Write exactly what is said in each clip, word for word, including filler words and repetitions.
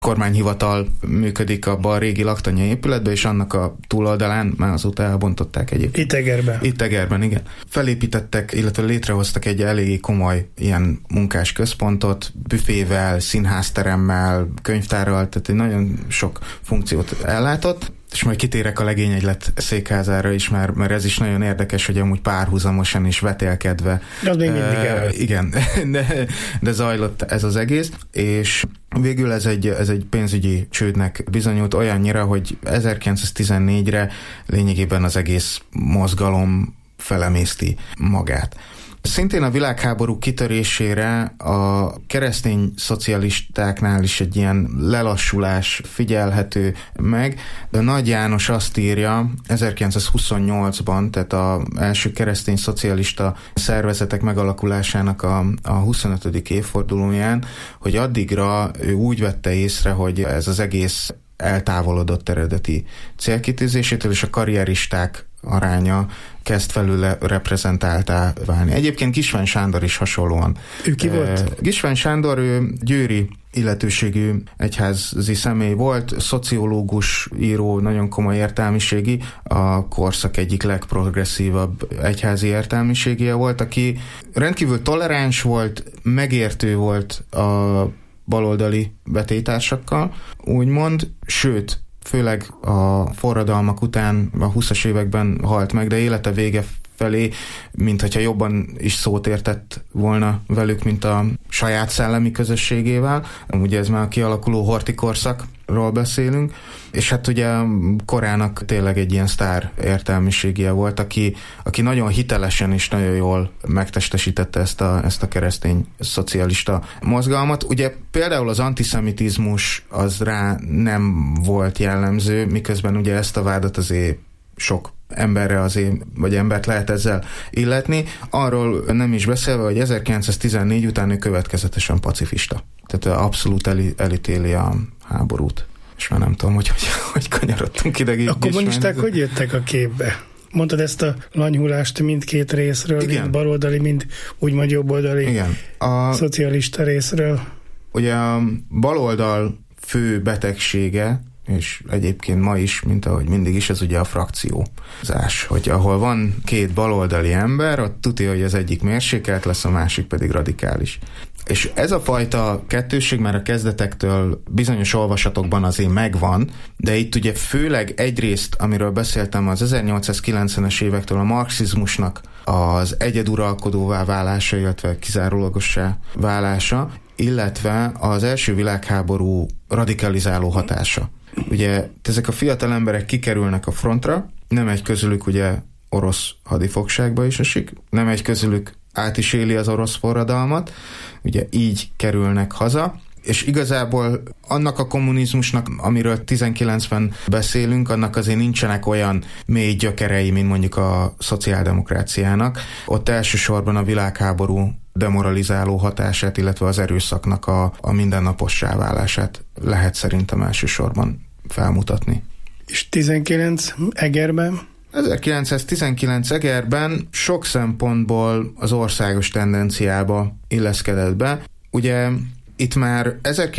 kormányhivatal működik abban a régi laktanya épületben, és annak a túloldalán, már azóta elbontották egyébként. Itt Egerben. Itt Egerben, igen. Felépítettek, illetve létrehoztak egy eléggé komoly ilyen munkás központot, büfével, színházteremmel, könyvtárral, tehát egy nagyon sok funkciót ellátott, és majd kitérek a Legényegylet székházára is, mert, mert ez is nagyon érdekes, hogy amúgy párhuzamosan is vetélkedve. Az még mindig el. Uh, igen, de, de zajlott ez az egész, és végül ez egy, ez egy pénzügyi csődnek bizonyult olyannyira, hogy ezerkilencszáztizennégyre lényegében az egész mozgalom felemészti magát. Szintén a világháború kitörésére a keresztény szocialistáknál is egy ilyen lelassulás figyelhető meg. De Nagy János azt írja ezerkilencszázhuszonnyolcban, tehát az első keresztény szocialista szervezetek megalakulásának a, a huszonötödik évfordulóján, hogy addigra ő úgy vette észre, hogy ez az egész eltávolodott eredeti célkitűzésétől, és a karrieristák aránya kezd felül reprezentáltá válni. Egyébként Gisvány Sándor is hasonlóan. Ő ki volt? Gisvány Sándor, ő győri illetőségű egyházi személy volt, szociológus, író, nagyon komoly értelmiségi, a korszak egyik legprogresszívabb egyházi értelmiségije volt, aki rendkívül toleráns volt, megértő volt a baloldali betétársakkal, úgymond, sőt, főleg a forradalmak után, a huszas években halt meg, de élete vége felé, mint hogyha jobban is szót értett volna velük, mint a saját szellemi közösségével. Ugye ez már a kialakuló horthy korszakról beszélünk, és hát ugye korának tényleg egy ilyen sztár értelmiségie volt, aki, aki nagyon hitelesen és nagyon jól megtestesítette ezt a, ezt a keresztény szocialista mozgalmat. Ugye például az antiszemitizmus az rá nem volt jellemző, miközben ugye ezt a vádat azért sok emberre azért, vagy embert lehet ezzel illetni. Arról nem is beszélve, hogy ezerkilencszáztizennégy után ő következetesen pacifista. Tehát abszolút el, elítéli a háborút. És már nem tudom, hogy hogy, hogy kanyarodtunk ide. A kommunisták hogy jöttek a képbe? Mondtad ezt a lanyhulást mindkét részről, igen, mind baloldali, mind úgymond jobboldali, igen, a szocialista részről. Ugye a baloldal fő betegsége, és egyébként ma is, mint ahogy mindig is, ez ugye a frakciózás, hogy ahol van két baloldali ember, ott tudja, hogy az egyik mérsékelt lesz, a másik pedig radikális. És ez a fajta kettősség már a kezdetektől bizonyos olvasatokban azért megvan, de itt ugye főleg egyrészt, amiről beszéltem, az ezernyolcszázkilencvenes évektől a marxizmusnak az egyeduralkodóvá válása, illetve kizárólagossá válása, illetve az első világháború radikalizáló hatása. Ugye ezek a fiatal emberek kikerülnek a frontra, nem egy közülük ugye orosz hadifogságba is esik, nem egy közülük át is éli az orosz forradalmat, ugye így kerülnek haza, és igazából annak a kommunizmusnak, amiről tizenkilencben beszélünk, annak azért nincsenek olyan mély gyökerei, mint mondjuk a szociáldemokráciának. Ott elsősorban a világháború demoralizáló hatását, illetve az erőszaknak a, a mindennapossá válását lehet szerintem elsősorban felmutatni. És tizenkilenc Egerben? ezerkilencszáztizenkilenc Egerben sok szempontból az országos tendenciába illeszkedett be. Ugye itt már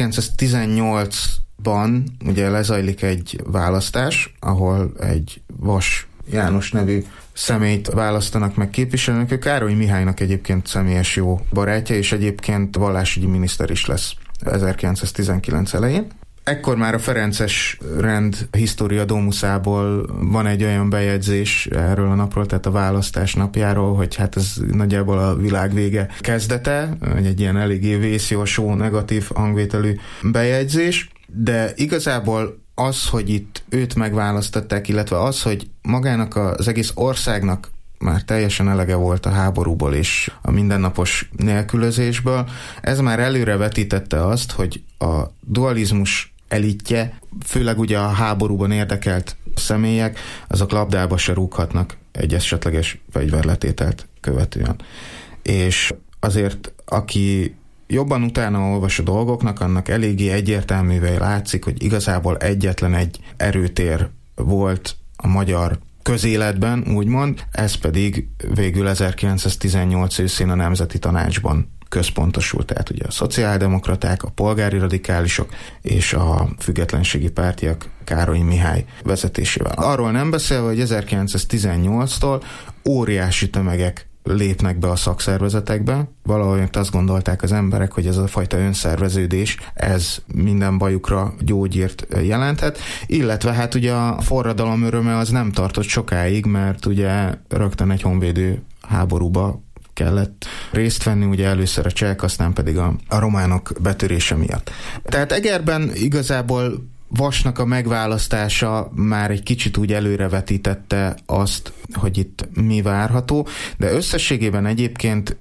ezerkilencszáztizennyolcban ugye lezajlik egy választás, ahol egy Vas János nevű személyt választanak meg képviselőnek. Ő Károly Mihálynak egyébként személyes jó barátja, és egyébként vallásügyi miniszter is lesz ezerkilencszáztizenkilenc elején. Ekkor már a ferences rend história domuszából van egy olyan bejegyzés erről a napról, tehát a választás napjáról, hogy hát ez nagyjából a világ vége kezdete, egy ilyen eléggé vészjósó, negatív hangvételű bejegyzés, de igazából az, hogy itt őt megválasztották, illetve az, hogy magának az egész országnak már teljesen elege volt a háborúból és a mindennapos nélkülözésből, ez már előre vetítette azt, hogy a dualizmus elitje, főleg ugye a háborúban érdekelt személyek, azok labdába se rúghatnak egy esetleges fegyverletételt követően. És azért, aki jobban utána olvas a dolgoknak, annak eléggé egyértelművé látszik, hogy igazából egyetlen egy erőtér volt a magyar közéletben, úgymond, ez pedig végül ezerkilencszáztizennyolc őszén a Nemzeti Tanácsban központosult, tehát ugye a szociáldemokraták, a polgári radikálisok és a függetlenségi pártiak Károly Mihály vezetésével. Arról nem beszélve, hogy ezerkilencszáztizennyolctól óriási tömegek lépnek be a szakszervezetekbe. Valahogy azt gondolták az emberek, hogy ez a fajta önszerveződés, ez minden bajukra gyógyírt jelenthet, illetve hát ugye a forradalom öröme az nem tartott sokáig, mert ugye rögtön egy honvédő háborúba kellett részt venni, ugye először a csehek, aztán pedig a, a románok betörése miatt. Tehát Egerben igazából Vasnak a megválasztása már egy kicsit úgy előrevetítette azt, hogy itt mi várható, de összességében egyébként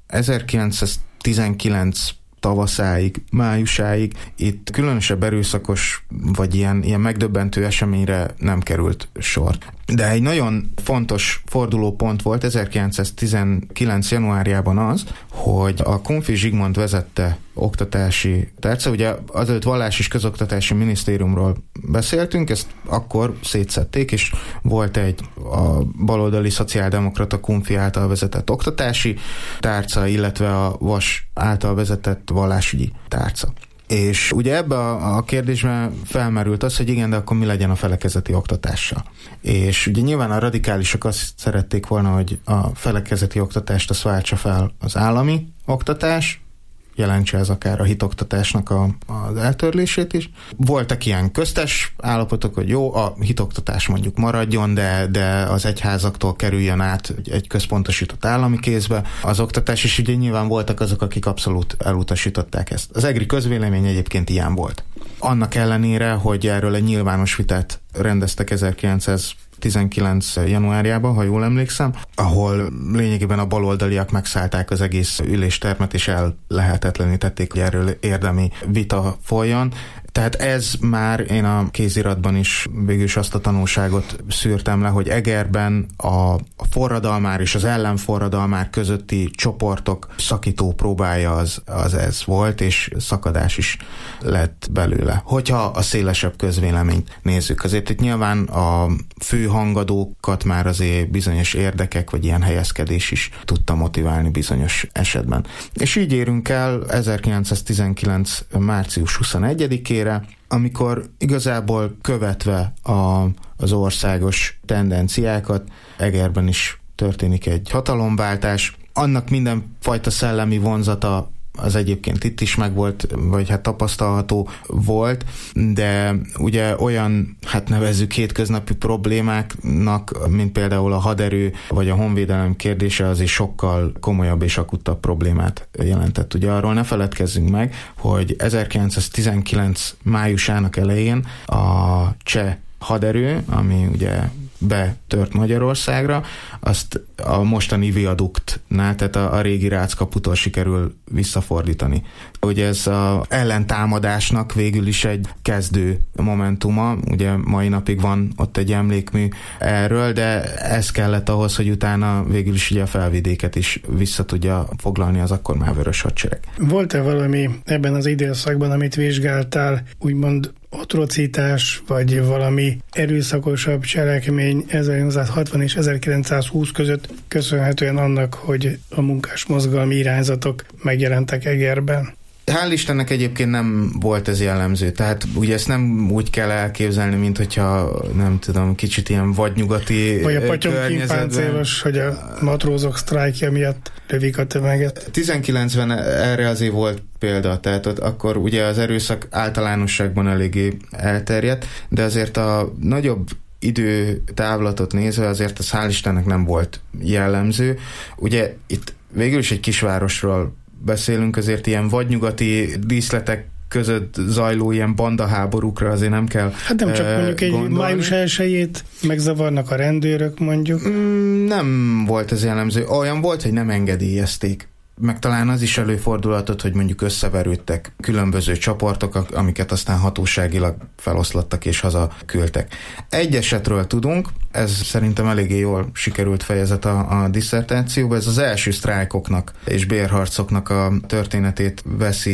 ezerkilencszáztizenkilenc tavaszáig, májusáig itt különösebb erőszakos, vagy ilyen, ilyen megdöbbentő eseményre nem került sor. De egy nagyon fontos fordulópont volt ezerkilencszáztizenkilenc januárjában az, hogy a Kunfi Zsigmond vezette oktatási tárca, ugye azelőtt vallás és közoktatási minisztériumról beszéltünk, ezt akkor szétszedték, és volt egy a baloldali szociáldemokrata Kunfi által vezetett oktatási tárca, illetve a Vas által vezetett vallásügyi tárca. És ugye ebbe a, a kérdésben felmerült az, hogy igen, de akkor mi legyen a felekezeti oktatással. És ugye nyilván a radikálisok azt szerették volna, hogy a felekezeti oktatást azt váltsa fel az állami oktatás, jelentse ez akár a hitoktatásnak a, az eltörlését is. Voltak ilyen köztes állapotok, hogy jó, a hitoktatás mondjuk maradjon, de, de az egyházaktól kerüljön át egy központosított állami kézbe az oktatás, és ugye nyilván voltak azok, akik abszolút elutasították ezt. Az egri közvélemény egyébként ilyen volt. Annak ellenére, hogy erről egy nyilvános vitát rendeztek ezerkilencszáztizenkilenc januárjában, ha jól emlékszem, ahol lényegében a baloldaliak megszállták az egész üléstermet, és ellehetetlenítették, hogy erről érdemi vita folyjon. Tehát ez már, én a kéziratban is végül is azt a tanulságot szűrtem le, hogy Egerben a forradalmár és az ellenforradalmár közötti csoportok szakító próbája az, az ez volt, és szakadás is lett belőle. Hogyha a szélesebb közvéleményt nézzük. Azért itt nyilván a fő hangadókat már azért bizonyos érdekek, vagy ilyen helyezkedés is tudta motiválni bizonyos esetben. És így érünk el ezerkilencszáztizenkilenc március huszonegyedikére, amikor igazából követve a, az országos tendenciákat Egerben is történik egy hatalomváltás. Annak mindenfajta szellemi vonzata az egyébként itt is megvolt, vagy hát tapasztalható volt, de ugye olyan, hát nevezzük hétköznapi problémáknak, mint például a haderő, vagy a honvédelem kérdése, azért sokkal komolyabb és akuttabb problémát jelentett. Ugye arról ne feledkezzünk meg, hogy ezerkilencszáztizenkilenc májusának elején a cseh haderő, ami ugye betört Magyarországra, azt a mostani viaduktnál, tehát a, a régi Ráckaputól sikerül visszafordítani. Ugye ez az ellentámadásnak végül is egy kezdő momentuma, ugye mai napig van ott egy emlékmű erről, de ez kellett ahhoz, hogy utána végül is ugye a felvidéket is vissza tudja foglalni az akkor már Vörös Hadsereg. Volt-e valami ebben az időszakban, amit vizsgáltál, úgymond atrocitás, vagy valami erőszakosabb cselekmény ezerkilencszázhatvan és ezerkilencszázhúsz között köszönhetően annak, hogy a munkásmozgalmi irányzatok megjelentek Egerben? Hál' Istennek egyébként nem volt ez jellemző, tehát ugye ezt nem úgy kell elképzelni, mint hogyha nem tudom, kicsit ilyen vadnyugati vagy a Potyomkin páncélos, hogy a matrózok sztrájkja miatt lövik a tömeget. tizenkilencben erre azért volt példa, tehát ott akkor ugye az erőszak általánosságban eléggé elterjedt, de azért a nagyobb időtávlatot nézve azért az hál' Istennek nem volt jellemző. Ugye itt végül is egy kisvárosról beszélünk, azért ilyen vadnyugati díszletek között zajló ilyen bandaháborúkra azért nem kell Hát nem csak mondjuk egy gondolni. május elsejét megzavarnak a rendőrök, mondjuk. Mm, nem volt ez jellemző. Olyan volt, hogy nem engedélyezték. Meg talán az is előfordulhatott, hogy mondjuk összeverődtek különböző csoportok, amiket aztán hatóságilag feloszlattak és hazaküldtek. Egy esetről tudunk, ez szerintem eléggé jól sikerült fejezet a, a disszertációban, ez az első sztrájkoknak és bérharcoknak a történetét veszi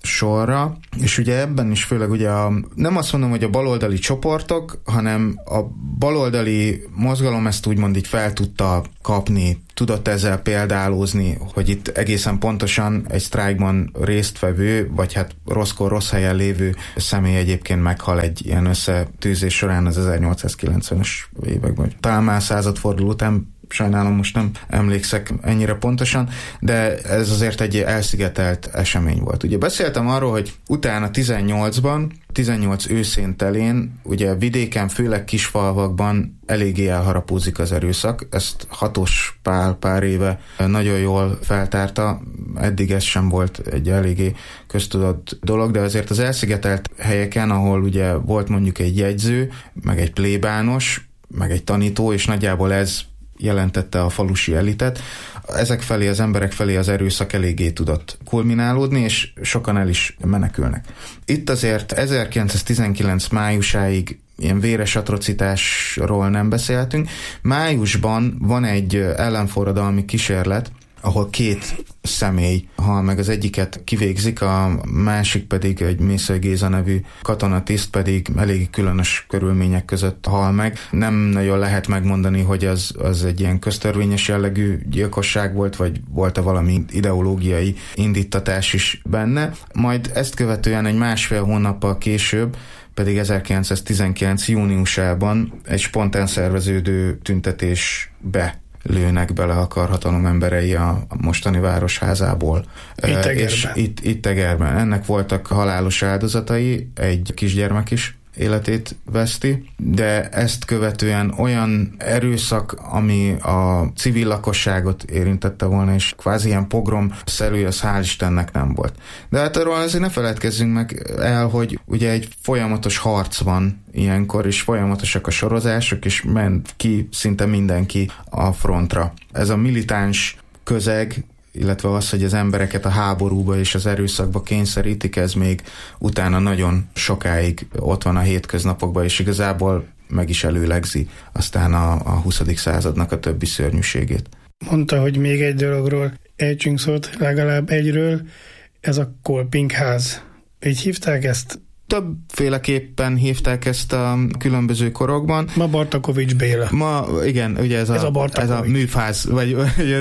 sorra, és ugye ebben is főleg ugye a, nem azt mondom, hogy a baloldali csoportok, hanem a baloldali mozgalom ezt úgymond így fel tudta kapni, tudott ezzel példálózni, hogy itt egészen pontosan egy sztrájkban résztvevő, vagy hát rosszkor rossz helyen lévő személy egyébként meghal egy ilyen összetűzés során az ezernyolcszázkilencvenes években. Talán már századforduló után, sajnálom, most nem emlékszek ennyire pontosan, de ez azért egy elszigetelt esemény volt. Ugye beszéltem arról, hogy utána tizennyolcban, tizennyolc őszén telén, ugye vidéken, főleg kisfalvakban eléggé elharapózik az erőszak. Ezt Hatos Pál pár éve nagyon jól feltárta, eddig ez sem volt egy eléggé köztudott dolog, de azért az elszigetelt helyeken, ahol ugye volt mondjuk egy jegyző, meg egy plébános, meg egy tanító, és nagyjából ez jelentette a falusi elitet. Ezek felé, az emberek felé az erőszak eléggé tudott kulminálódni, és sokan el is menekülnek. Itt azért ezerkilencszáztizenkilenc májusáig ilyen véres atrocitásról nem beszéltünk. Májusban van egy ellenforradalmi kísérlet, ahol két személy hal meg, az egyiket kivégzik, a másik pedig egy Mészöly Géza nevű katonatiszt pedig elég különös körülmények között hal meg. Nem nagyon lehet megmondani, hogy az, az egy ilyen köztörvényes jellegű gyilkosság volt, vagy volt-e valami ideológiai indítatás is benne. Majd ezt követően egy másfél hónappal később pedig ezerkilencszáztizenkilenc júniusában egy spontán szerveződő tüntetésbe lőnek bele a karhatalom emberei a mostani városházából. Itt és itt, itt Egerben. Ennek voltak halálos áldozatai, egy kisgyermek is életét veszti, de ezt követően olyan erőszak, ami a civil lakosságot érintette volna, és kvázi ilyen pogrom-szerű, az hál' Istennek nem volt. De hát arról azért ne feledkezzünk meg el, hogy ugye egy folyamatos harc van ilyenkor, és folyamatosak a sorozások, és ment ki szinte mindenki a frontra. Ez a militáns közeg, illetve az, hogy az embereket a háborúba és az erőszakba kényszerítik, ez még utána nagyon sokáig ott van a hétköznapokban, és igazából meg is előlegzi aztán a, a huszadik századnak a többi szörnyűségét. Mondta, hogy még egy dologról ejtsünk szót, legalább egyről, ez a Kolpinkház. Így hívták ezt? Többféleképpen hívták ezt a különböző korokban. Ma Bartakovics Béla. Ma, igen, ugye ez, ez a, a, ez a műfáz, vagy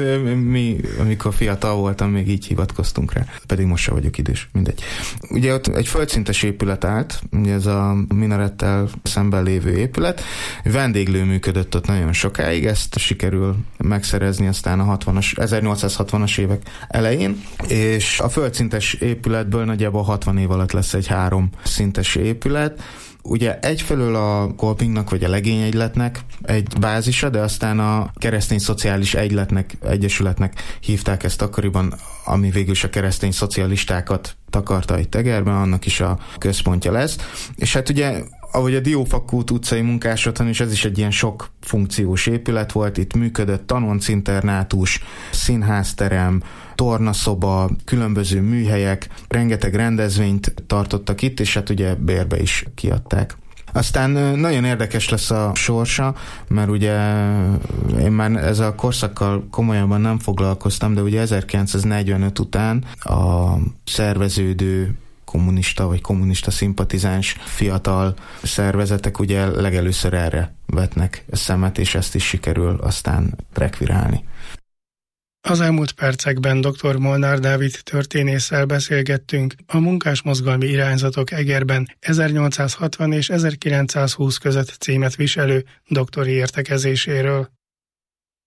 mi, amikor fiatal voltam, még így hivatkoztunk rá. Pedig most se vagyok idős, mindegy. Ugye ott egy földszintes épület állt, ugye ez a minarettel szemben lévő épület. Vendéglő működött ott nagyon sokáig, ezt sikerül megszerezni aztán a hatvanas, ezernyolcszázhatvanas évek elején, és a földszintes épületből nagyjából hatvan év alatt lesz egy három szintes épület. Ugye egyfelől a Kolpinknak vagy a legényegyletnek egy bázisa, de aztán a keresztény szociális egyletnek, egyesületnek hívták ezt akkoriban, ami végül is a keresztény szocialistákat takarta itt Egerben, annak is a központja lesz. És hát ugye ahogy a Diófakút utcai munkásotthon is, ez is egy ilyen sok funkciós épület volt, itt működött tanoncinternátus, színházterem, tornaszoba, különböző műhelyek, rengeteg rendezvényt tartottak itt, és hát ugye bérbe is kiadták. Aztán nagyon érdekes lesz a sorsa, mert ugye én már ezzel a korszakkal komolyabban nem foglalkoztam, de ugye ezerkilencszáznegyvenöt után a szerveződő kommunista vagy kommunista szimpatizáns fiatal szervezetek ugye legelőször erre vetnek szemet, és ezt is sikerül aztán rekvirálni. Az elmúlt percekben dr. Molnár Dávid történésszel beszélgettünk a munkásmozgalmi irányzatok Egerben ezernyolcszázhatvan és ezerkilencszázhúsz között címet viselő doktori értekezéséről.